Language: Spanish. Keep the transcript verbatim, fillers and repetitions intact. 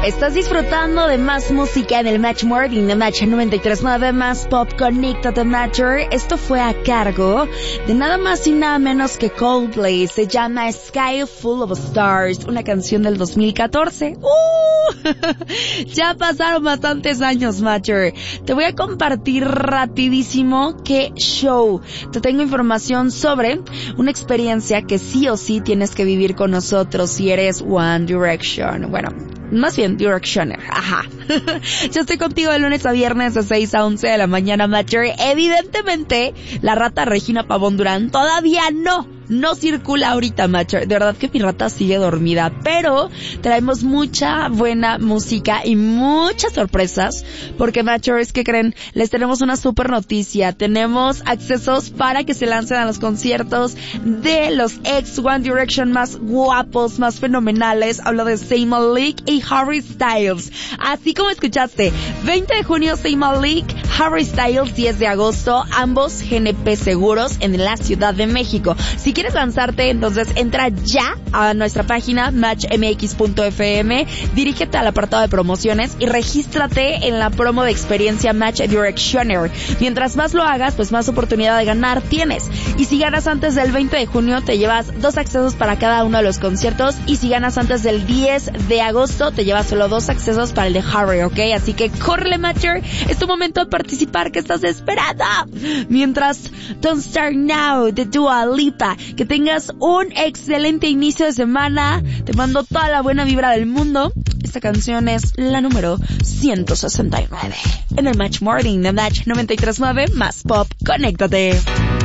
Estás disfrutando de más música en el Match Morning de Match noventa y tres punto nueve, más pop. Conéctate, Matcher. Esto fue a cargo de nada más y nada menos que Coldplay. Se llama Sky Full of Stars, una canción del dos mil catorce. ¡Uh! Ya pasaron bastantes años, Matcher. Te voy a compartir rapidísimo qué show. Te tengo información sobre una experiencia que sí o sí tienes que vivir con nosotros si eres One Direction. Bueno, más bien Directioner, ajá. Yo estoy contigo de lunes a viernes de seis a once de la mañana, Matcher. Evidentemente, la rata Regina Pavón Durán todavía no, no circula ahorita, Matcher. De verdad que mi rata sigue dormida, pero traemos mucha buena música y muchas sorpresas, porque, Matchers, ¿qué creen? Les tenemos una super noticia. Tenemos accesos para que se lancen a los conciertos de los ex One Direction más guapos, más fenomenales. Hablo de Zayn Malik y Harry Styles. Así como escuchaste, veinte de junio Zayn Malik, Harry Styles diez de agosto, ambos G N P seguros en la Ciudad de México. Si quieres lanzarte, entonces entra ya a nuestra página match m x punto f m, dirígete al apartado de promociones y regístrate en la promo de experiencia Match Directioner. Mientras más lo hagas, pues más oportunidad de ganar tienes. Y si ganas antes del veinte de junio, te llevas dos accesos para cada uno de los conciertos, y si ganas antes del diez de agosto, te llevas solo dos accesos para el de Harry, ¿ok? Así que córrele, Matcher, es tu momento de participar. ¿Qué estás esperando? Mientras, Don't Start Now de Dua Lipa. Que tengas un excelente inicio de semana. Te mando toda la buena vibra del mundo. Esta canción es la número ciento sesenta y nueve en el Match Morning de Match noventa y tres punto nueve, más pop. Conéctate.